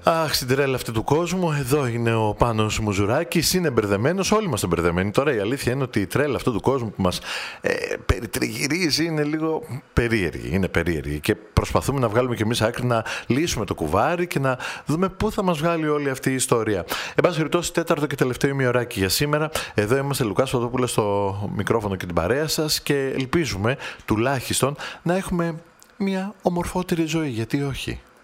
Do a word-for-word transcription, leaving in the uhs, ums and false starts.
Αχ, στην τρέλα αυτή του κόσμου, εδώ είναι ο Πάνος Μουζουράκης, είναι μπερδεμένος, όλοι είμαστε μπερδεμένοι. Τώρα η αλήθεια είναι ότι η τρέλα αυτού του κόσμου που μας ε, περιτριγυρίζει είναι λίγο περίεργη, είναι περίεργη και προσπαθούμε να βγάλουμε κι εμείς άκρη, να λύσουμε το κουβάρι και να δούμε πού θα μας βγάλει όλη αυτή η ιστορία. Εν πάση περιπτώσει, τέταρτο και τελευταίο ημιωράκι για σήμερα. Εδώ είμαστε, Λουκάς Φωτόπουλος στο μικρόφωνο και την παρέα σας και ελπίζουμε τουλάχιστον να έχουμε μια ομορφότερη ζωή, γιατί όχι.